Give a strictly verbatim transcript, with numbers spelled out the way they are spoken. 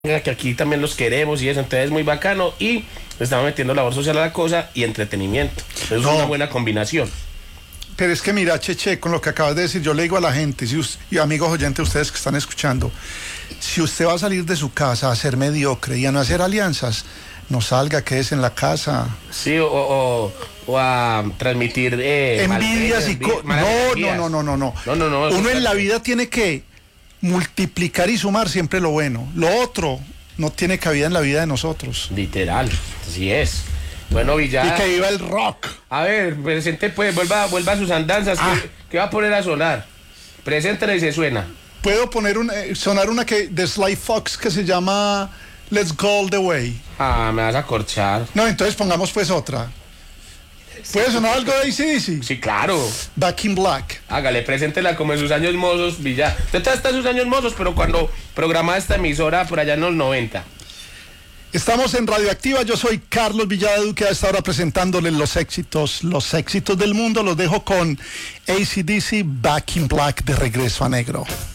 que aquí también los queremos y eso, entonces es muy bacano y le estamos metiendo labor social a la cosa y entretenimiento. Es No. una buena combinación. Pero es que mira, Cheche, con lo que acabas de decir, yo le digo a la gente, si us- y amigos oyentes, ustedes que están escuchando, si usted va a salir de su casa a ser mediocre y a no hacer alianzas, no salga, quédese en la casa. Sí, o, o, o a transmitir eh, Envidias y malditas, co- malas no, energías. no, no, no, no, No, no, no, eso Uno está en la bien. vida tiene que multiplicar y sumar siempre lo bueno. Lo otro no tiene cabida en la vida de nosotros. Literal, así es. Bueno, Villa. Y que viva el rock. A ver, presente pues, vuelva, vuelva a sus andanzas. Ah. ¿Qué, qué va a poner a sonar? Preséntela y se suena. Puedo poner un, eh, sonar una que de Sly Fox que se llama Let's Go All the Way. Ah, me vas a corchar. No, entonces pongamos pues otra. ¿Puede sonar algo de A C D C? Sí, claro. Back in Black. Hágale, preséntela como en sus años mozos, Villa. Usted está en sus años mozos, pero cuando programaba esta emisora por allá en los noventa. Estamos en Radioactiva, yo soy Carlos Villada Duque, a esta hora presentándoles los éxitos, los éxitos del mundo. Los dejo con A C D C, Back in Black, de Regreso a Negro.